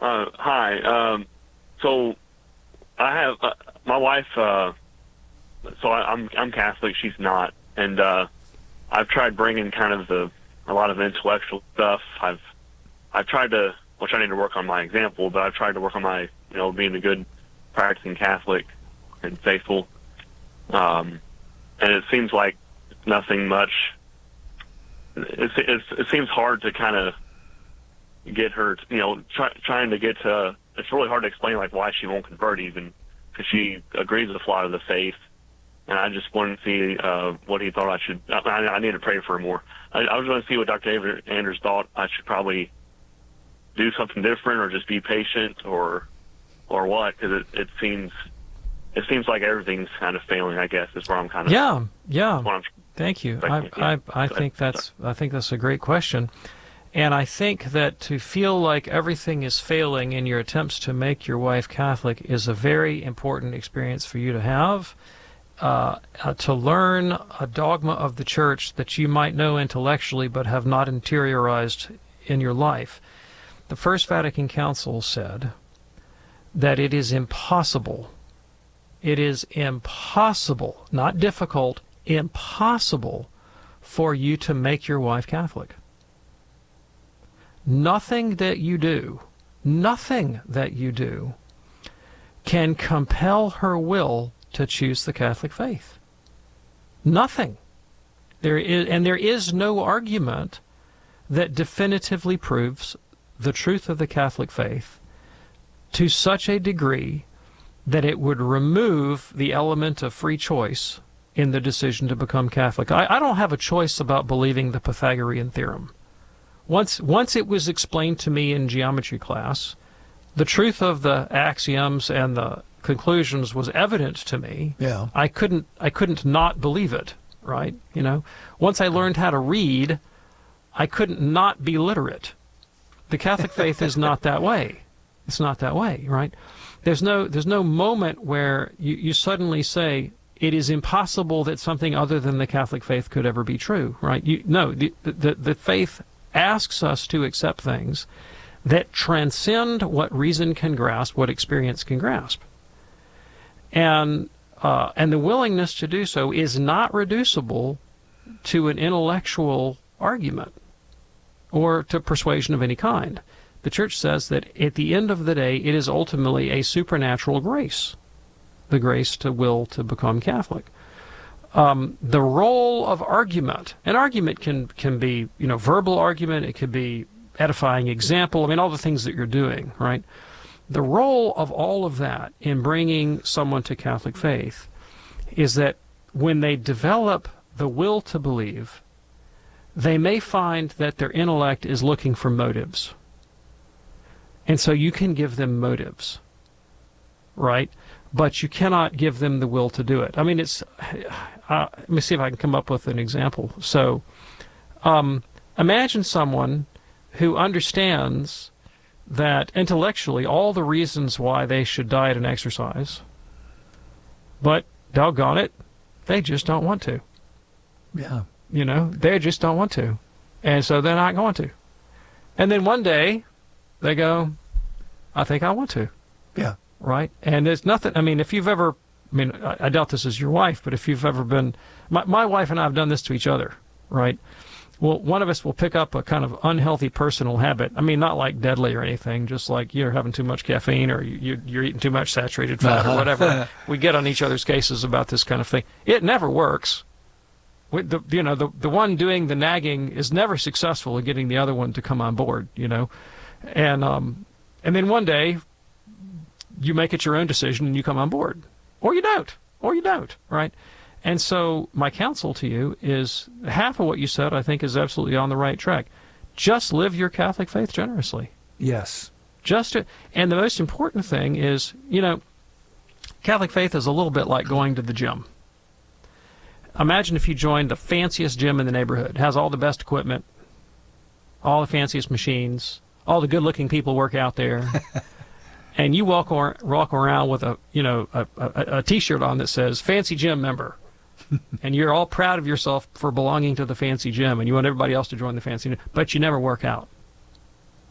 Hi. So I have my wife. I'm Catholic. She's not, and I've tried bringing kind of a lot of intellectual stuff. I've tried to, which I need to work on my example, but I've tried to work on my, being a good practicing Catholic and faithful. And it seems like nothing much. It seems hard to kind of get her, trying to get to. It's really hard to explain like why she won't convert even, because she agrees with a lot of the faith. And I just wanted to see what he thought I should. I need to pray for her more. I was going to see what Dr. Anders thought I should probably do something different, or just be patient, or what? Because it seems like everything's kind of failing. I guess is where I'm kind of. Yeah. Thank you. I think that's a great question, and I think that to feel like everything is failing in your attempts to make your wife Catholic is a very important experience for you to have. To learn a dogma of the Church that you might know intellectually but have not interiorized in your life. The First Vatican Council said that it is impossible, not difficult, impossible for you to make your wife Catholic. Nothing that you do can compel her will to choose the Catholic faith. Nothing. There is no argument that definitively proves the truth of the Catholic faith to such a degree that it would remove the element of free choice in the decision to become Catholic. I don't have a choice about believing the Pythagorean theorem. Once it was explained to me in geometry class, the truth of the axioms and the conclusions was evident to me. Yeah. I couldn't not believe it, right? Once I learned how to read, I couldn't not be literate. The Catholic faith is not that way. It's not that way, right? There's no moment where you suddenly say it is impossible that something other than the Catholic faith could ever be true, right? The faith asks us to accept things that transcend what reason can grasp, what experience can grasp. And the willingness to do so is not reducible to an intellectual argument or to persuasion of any kind. The Church says that at the end of the day, it is ultimately a supernatural grace, the grace to will to become Catholic. The role of argument, an argument can be, verbal argument, it could be edifying example, all the things that you're doing, right? The role of all of that in bringing someone to Catholic faith is that when they develop the will to believe, they may find that their intellect is looking for motives. And so you can give them motives, right? But you cannot give them the will to do it. Let me see if I can come up with an example. So imagine someone who understands that intellectually all the reasons why they should diet and exercise, but doggone it, they just don't want to. Yeah. They just don't want to. And so they're not going to. And then one day they go, I think I want to. Yeah. Right? And there's nothing, if you've ever, I doubt this is your wife, but if you've ever been, my wife and I have done this to each other, right? Well, one of us will pick up a kind of unhealthy personal habit. Not like deadly or anything, just like you're having too much caffeine or you're eating too much saturated fat or whatever. We get on each other's cases about this kind of thing. It never works. The one doing the nagging is never successful in getting the other one to come on board, And then one day you make it your own decision and you come on board. Or you don't, right? And so my counsel to you is half of what you said I think is absolutely on the right track. Just live your Catholic faith generously. Yes. And the most important thing is, Catholic faith is a little bit like going to the gym. Imagine if you joined the fanciest gym in the neighborhood. It has all the best equipment, all the fanciest machines, all the good-looking people work out there. And you walk around with a T-shirt on that says "Fancy Gym Member," and you're all proud of yourself for belonging to the fancy gym, and you want everybody else to join the fancy gym, but you never work out.